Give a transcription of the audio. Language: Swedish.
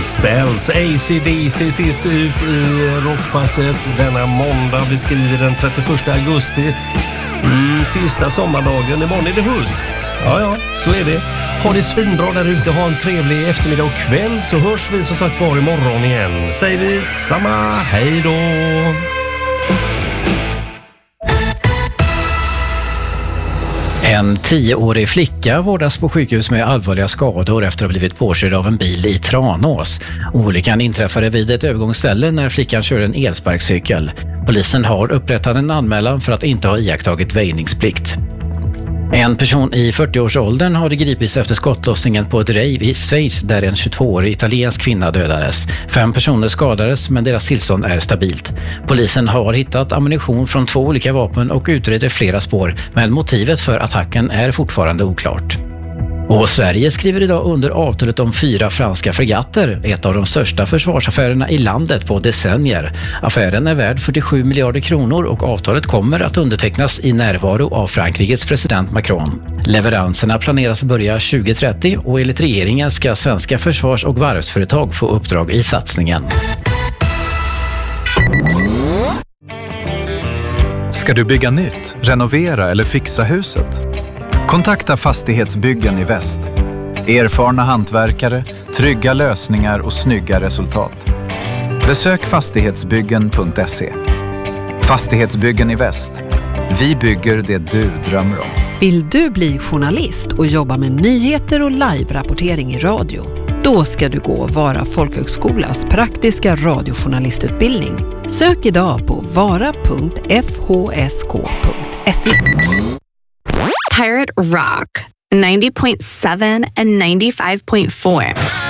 Spells, AC/DC sist ut i rockpasset denna måndag. Vi skriver den 31 augusti. Sista sommardagen, imorgon är det höst. Ja, så är det. Ha det svinbra där ute, ha en trevlig eftermiddag och kväll, så hörs vi som sagt var imorgon igen. Säger vi samma, hej då! En 10-årig flicka vårdas på sjukhus med allvarliga skador efter att ha blivit påkörd av en bil i Tranås. Olyckan inträffade vid ett övergångsställe när flickan körde en elsparkcykel. Polisen har upprättat en anmälan för att inte ha iakttagit väjningsplikt. En person i 40-årsåldern har gripits efter skottlossningen på ett rave i Schweiz där en 22-årig italiensk kvinna dödades. 5 personer skadades men deras tillstånd är stabilt. Polisen har hittat ammunition från 2 olika vapen och utreder flera spår, men motivet för attacken är fortfarande oklart. Och Sverige skriver idag under avtalet om 4 franska fregatter, ett av de största försvarsaffärerna i landet på decennier. Affären är värd 47 miljarder kronor och avtalet kommer att undertecknas i närvaro av Frankrikes president Macron. Leveranserna planeras börja 2030 och enligt regeringen ska svenska försvars- och varvsföretag få uppdrag i satsningen. Ska du bygga nytt, renovera eller fixa huset? Kontakta Fastighetsbyggen i Väst. Erfarna hantverkare, trygga lösningar och snygga resultat. Besök fastighetsbyggen.se. Fastighetsbyggen i Väst. Vi bygger det du drömmer om. Vill du bli journalist och jobba med nyheter och live-rapportering i radio? Då ska du gå Vara folkhögskolas praktiska radiojournalistutbildning. Sök idag på vara.fhsk.se. Pirate Rock 90.7 and 95.4.